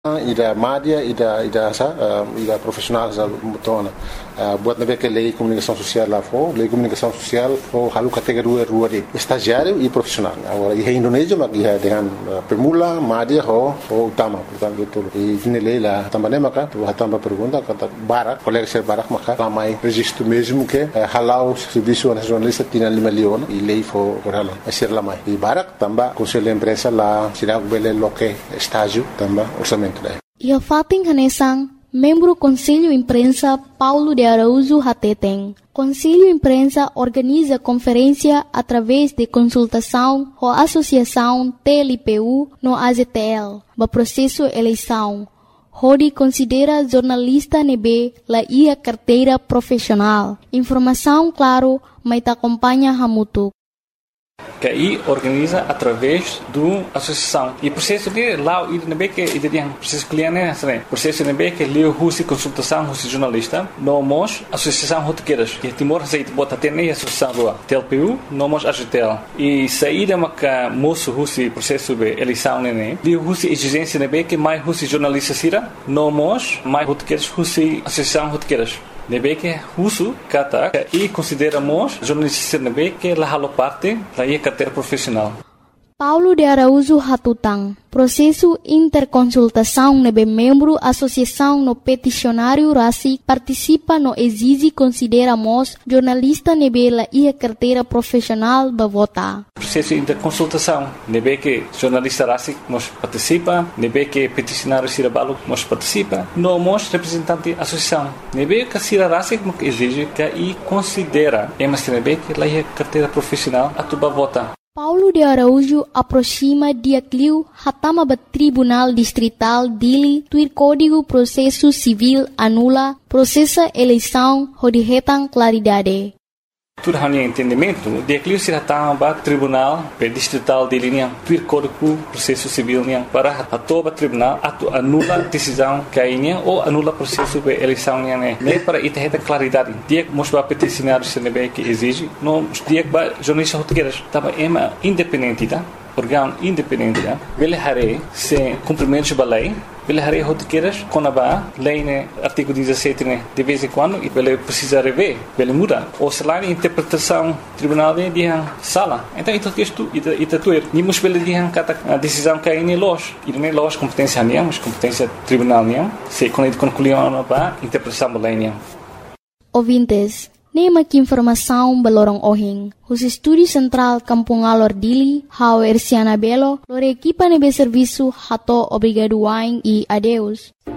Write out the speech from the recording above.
ida media, ida profissional za mutona. Buat nabe que lei comunicação social lá fora, lei comunicação social for halu categoria rua de estagiário e profissional. Agora em Indonésia mak ia dengan permula, media ho utama, portanto itu. E ini lei lá também maka tu hatamba pergunta kata barak, colega ser barak maka ramai registro mesmo que halau serviço nacionalista tinha 5 milhões e lei for halau. Ser lamai. E barak tamba conselho de empresa lá sirag bele loke estágio tamba orçamento. Ia Fating Hanesang, membro Conselho Imprensa Paulo de Araújo Hateteng. Conselho Imprensa organiza conferência através de consultação com a Associação TLPU no AZTL, no processo eleição. Rodi considera jornalista nebe la ia carteira profissional. Informação claro, mas acompanha Hamutuk. Que aí organiza através do associação e processo de lá o IDNB que ideia processo cliente né processo IDNB que leu husi consultação husi jornalista nomos associação rotequeiras que Timor aceita bota ter nem associação do TLPU nomos AGTL e saída maca moço husi processo de eleição né leu husi exigência IDNB que mais husi jornalista sira nomos mais rotequeiras husi associação rotequeiras nebe que uso kata e consideramos jornalista nebe que la halo parte da carteira profissional. Paulo de Araújo Hatutang, processo interconsultação nebe membro associação no peticionário RACI participa no exige consideramos jornalista nebe la ia carteira profissional ba vota. Processo interconsultação nebe que jornalista RACI nos participa, nebe que peticionário Sirabalo nos participa, nomos representante associação nebe que Sira RACI que exige que e considera emas nebe que la ia carteira profissional atuba vota. Paulo de Araújo aproxima dia Clio hatama ba Tribunal Distrital Dili tuir Código Processo Civil anula processa eleição hodihetang claridade. Tudo hanya entendimento, dia Clio se hatama ba Tribunal Distrital Dili niang tuir Código Processo Civil niang para atoba tribunal atu anula decisão kainya ou anula processo de eleição niang ne para itaheta claridade. Dia mosba peticionário CNB que exige, não dia ba jornalista rotequeiras tava ema independente tá? Órgão independente tá? Vele hare se cumprimentos ba lei, vele hare rotequeiras conaba lei né artigo 17 né de vez em quando e vele precisa rever, vele muda ou se lá interpretação tribunal de dia sala. Então isso que isto ita tuer ni mos vele dia kata decisão que aí los e nem los competência niam, mas competência tribunal niam, se quando concluiu ba interpretação ba lei niam. Ouvintes, nema que informação belorong ohing. Os Estúdio Central Kampung Alor Dili, Hau Ersiana Belo, lore equipa nebe serviço hato obrigado waing e adeus.